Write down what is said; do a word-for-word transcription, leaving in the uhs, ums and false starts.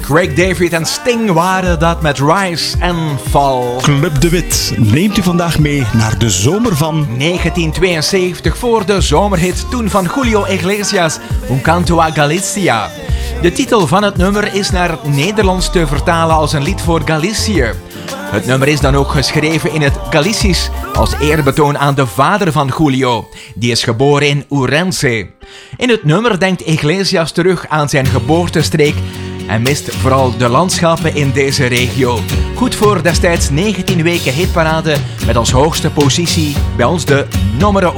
Craig David en Sting waren dat met Rise and Fall. Club de Wit neemt u vandaag mee naar de zomer van negentien tweeënzeventig voor de zomerhit toen van Julio Iglesias, Un Canto a Galicia. De titel van het nummer is naar het Nederlands te vertalen als een lied voor Galicië. Het nummer is dan ook geschreven in het Galicisch als eerbetoon aan de vader van Julio. Die is geboren in Ourense. In het nummer denkt Iglesias terug aan zijn geboortestreek en mist vooral de landschappen in deze regio. Goed voor destijds negentien weken hitparade met als hoogste positie bij ons de nummer